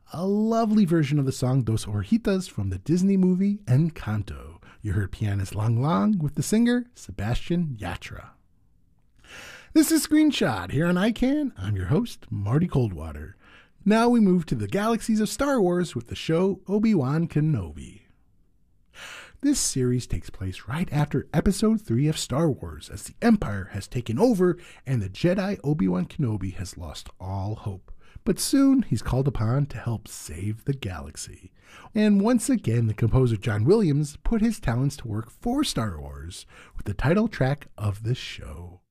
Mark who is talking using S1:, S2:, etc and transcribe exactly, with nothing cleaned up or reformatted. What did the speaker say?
S1: a lovely version of the song Dos Orejitas from the Disney movie Encanto. You heard pianist Lang Lang with the singer Sebastian Yatra. This is Screenshot here on I CAN. I'm your host, Marty Coldwater. Now we move to the galaxies of Star Wars with the show Obi-Wan Kenobi. This series takes place right after Episode three of Star Wars, as the Empire has taken over and the Jedi Obi-Wan Kenobi has lost all hope. But soon he's called upon to help save the galaxy. And once again, the composer John Williams put his talents to work for Star Wars with the title track of the show.